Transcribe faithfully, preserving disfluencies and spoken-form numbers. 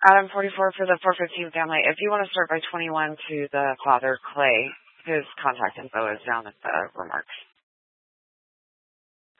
Adam forty-four for the four fifteen family. If you want to start by twenty-one to the Father Clay, his contact info is down at the remarks.